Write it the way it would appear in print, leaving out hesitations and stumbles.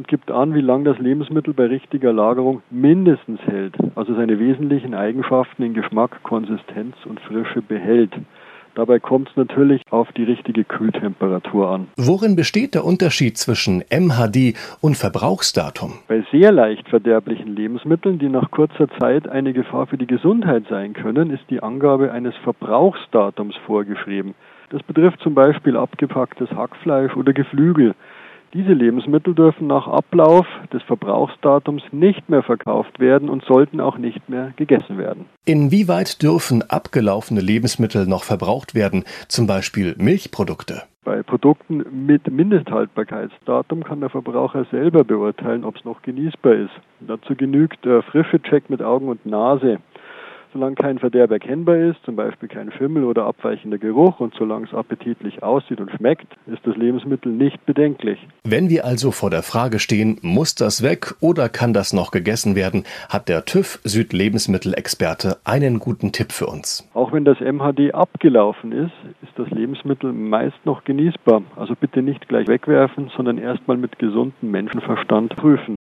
und gibt an, wie lange das Lebensmittel bei richtiger Lagerung mindestens hält, also seine wesentlichen Eigenschaften in Geschmack, Konsistenz und Frische behält. Dabei kommt es natürlich auf die richtige Kühltemperatur an. Worin besteht der Unterschied zwischen MHD und Verbrauchsdatum? Bei sehr leicht verderblichen Lebensmitteln, die nach kurzer Zeit eine Gefahr für die Gesundheit sein können, ist die Angabe eines Verbrauchsdatums vorgeschrieben. Das betrifft zum Beispiel abgepacktes Hackfleisch oder Geflügel. Diese Lebensmittel dürfen nach Ablauf des Verbrauchsdatums nicht mehr verkauft werden und sollten auch nicht mehr gegessen werden. Inwieweit dürfen abgelaufene Lebensmittel noch verbraucht werden, zum Beispiel Milchprodukte? Bei Produkten mit Mindesthaltbarkeitsdatum kann der Verbraucher selber beurteilen, ob es noch genießbar ist. Dazu genügt der Frischecheck mit Augen und Nase. Solange kein Verderb erkennbar ist, zum Beispiel kein Schimmel oder abweichender Geruch und solange es appetitlich aussieht und schmeckt, ist das Lebensmittel nicht bedenklich. Wenn wir also vor der Frage stehen, muss das weg oder kann das noch gegessen werden, hat der TÜV Süd-Lebensmittelexperte einen guten Tipp für uns. Auch wenn das MHD abgelaufen ist, ist das Lebensmittel meist noch genießbar. Also bitte nicht gleich wegwerfen, sondern erstmal mit gesundem Menschenverstand prüfen.